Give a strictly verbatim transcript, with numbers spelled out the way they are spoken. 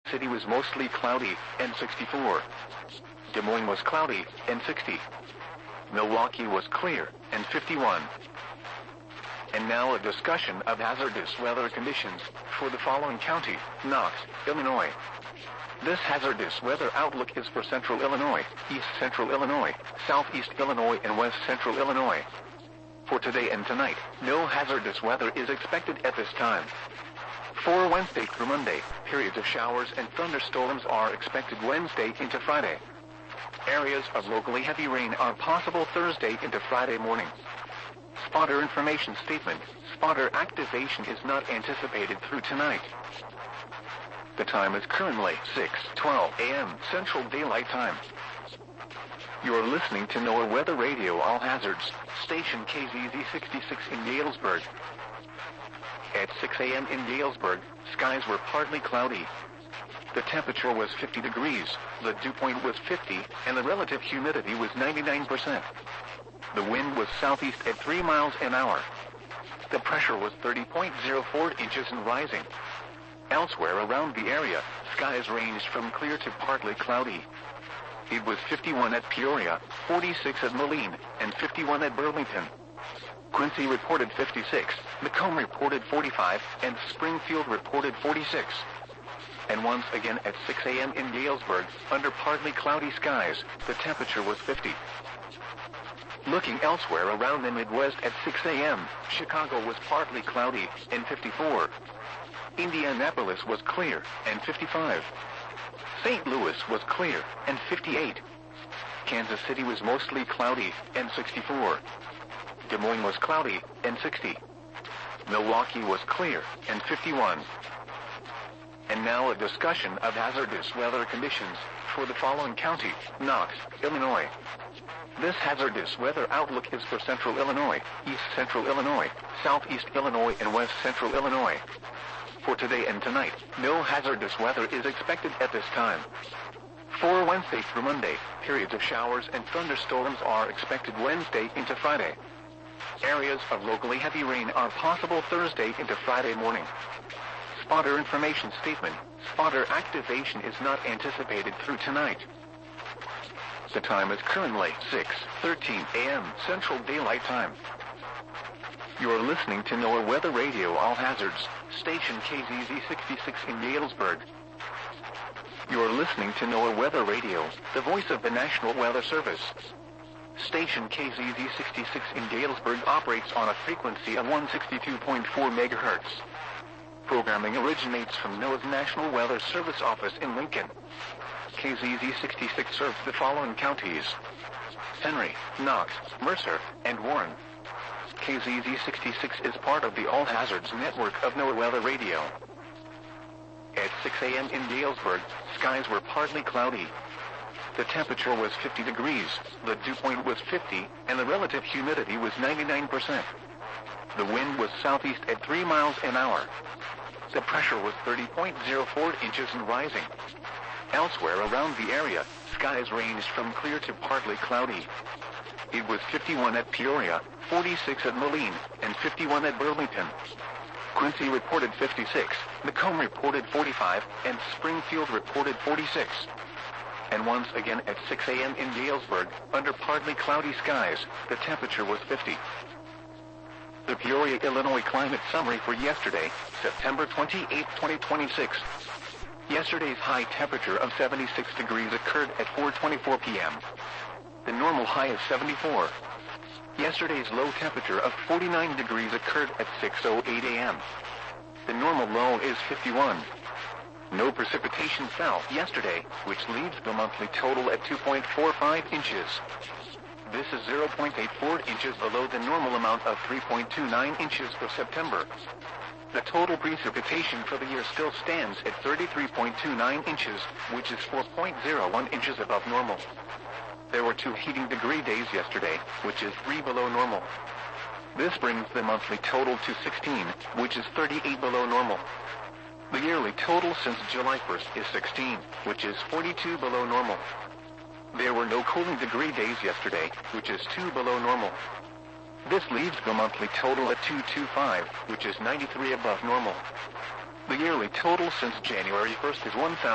City was mostly cloudy, and sixty-four. Des Moines was cloudy, and sixty. Milwaukee was clear, and fifty-one. And now a discussion of hazardous weather conditions for the following county: Knox, Illinois. This hazardous weather outlook is for central Illinois, east central Illinois, southeast Illinois, and west central Illinois. For today and tonight, no hazardous weather is expected at this time. For Wednesday through Monday, periods of showers and thunderstorms are expected Wednesday into Friday. Areas of locally heavy rain are possible Thursday into Friday morning. Spotter information statement: spotter activation is not anticipated through tonight. The time is currently six twelve a m Central Daylight Time. You are listening to NOAA Weather Radio All Hazards, station K Z Z sixty-six in Galesburg. At six a m in Galesburg, skies were partly cloudy. The temperature was fifty degrees, the dew point was fifty, and the relative humidity was ninety-nine percent. The wind was southeast at three miles an hour. The pressure was thirty point zero four inches and rising. Elsewhere around the area, skies ranged from clear to partly cloudy. It was fifty-one at Peoria, forty-six at Moline, and fifty-one at Burlington. Quincy reported fifty-six, Macomb reported forty-five, and Springfield reported forty-six. And once again at six a m in Galesburg, under partly cloudy skies, the temperature was fifty. Looking elsewhere around the Midwest at six a m, Chicago was partly cloudy, and fifty-four. Indianapolis was clear, and fifty-five. Saint Louis was clear, and fifty-eight. Kansas City was mostly cloudy, and sixty-four. Des Moines was cloudy, and sixty. Milwaukee was clear, and fifty-one. And now a discussion of hazardous weather conditions for the following county: Knox, Illinois. This hazardous weather outlook is for central Illinois, east central Illinois, southeast Illinois, and west central Illinois. For today and tonight, no hazardous weather is expected at this time. For Wednesday through Monday, periods of showers and thunderstorms are expected Wednesday into Friday. Areas of locally heavy rain are possible Thursday into Friday morning. Spotter information statement: spotter activation is not anticipated through tonight. The time is currently six thirteen a m Central Daylight Time. You are listening to NOAA Weather Radio All Hazards, station K Z Z sixty-six in Galesburg. You are listening to NOAA Weather Radio, the voice of the National Weather Service. Station K Z Z sixty-six in Galesburg operates on a frequency of one sixty-two point four megahertz. Programming originates from NOAA's National Weather Service office in Lincoln. K Z Z sixty-six serves the following counties: Henry, Knox, Mercer, and Warren. K Z Z sixty-six is part of the All Hazards network of NOAA Weather Radio. At six a m in Galesburg, skies were partly cloudy. The temperature was fifty degrees, the dew point was fifty, and the relative humidity was ninety-nine percent. The wind was southeast at three miles an hour. The pressure was thirty point zero four inches and rising. Elsewhere around the area, skies ranged from clear to partly cloudy. It was fifty-one at Peoria, forty-six at Moline, and fifty-one at Burlington. Quincy reported fifty-six, Macomb reported forty-five, and Springfield reported forty-six. And once again at six a m in Galesburg, under partly cloudy skies, the temperature was fifty. The Peoria, Illinois climate summary for yesterday, September twenty-eighth, twenty twenty-six. Yesterday's high temperature of seventy-six degrees occurred at four twenty-four p m The normal high is seventy-four. Yesterday's low temperature of forty-nine degrees occurred at six oh eight a m The normal low is fifty-one. No precipitation fell yesterday, which leaves the monthly total at two point four five inches. This is zero point eight four inches below the normal amount of three point two nine inches for September. The total precipitation for the year still stands at thirty-three point two nine inches, which is four point zero one inches above normal. There were two heating degree days yesterday, which is three below normal. This brings the monthly total to sixteen, which is thirty-eight below normal. The yearly total since July first is sixteen, which is forty-two below normal. There were no cooling degree days yesterday, which is two below normal. This leaves the monthly total at two hundred twenty-five, which is ninety-three above normal. The yearly total since January first is one thousand